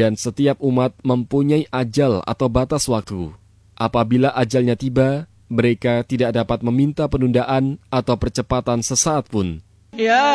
dan setiap umat mempunyai ajal atau batas waktu. Apabila ajalnya tiba, mereka tidak dapat meminta penundaan atau percepatan sesaat pun.